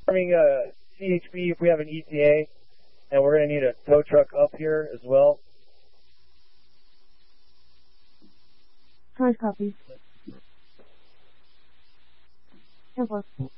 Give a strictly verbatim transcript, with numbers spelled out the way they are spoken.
Confirming uh, C H P if we have an E T A, and we're going to need a tow truck up here as well. Hard copy. ten four.